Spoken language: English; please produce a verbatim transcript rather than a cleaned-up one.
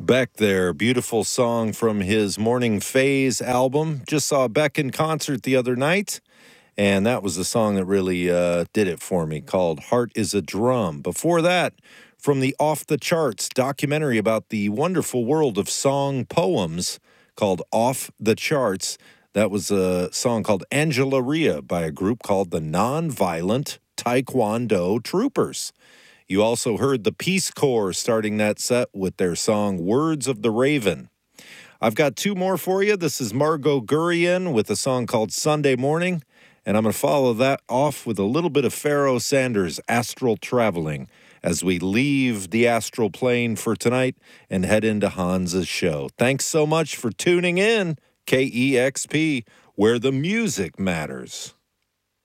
Beck there, beautiful song from his Morning Phase album. Just saw Beck in concert the other night, and that was the song that really uh, did it for me, called Heart is a Drum. Before that, from the Off the Charts documentary about the wonderful world of song poems called Off the Charts, that was a song called Angela Ria by a group called the Nonviolent Taekwondo Troopers. You also heard the Peace Corps starting that set with their song Words of the Raven. I've got two more for you. This is Margot Guryan with a song called Sunday Morning, and I'm going to follow that off with a little bit of Pharoah Sanders' Astral Traveling as we leave the astral plane for tonight and head into Hans's show. Thanks so much for tuning in, K E X P, where the music matters.